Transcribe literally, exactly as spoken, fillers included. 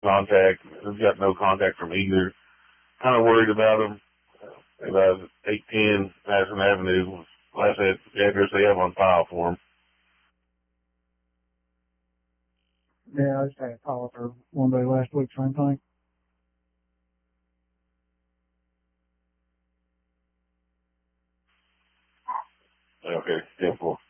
contact. We've got no contact from either. Kind of worried about them. About eight ten Madison Avenue was last address they have on file for them. Yeah, I just had a call with her one day last week, same thing. Okay, ten four.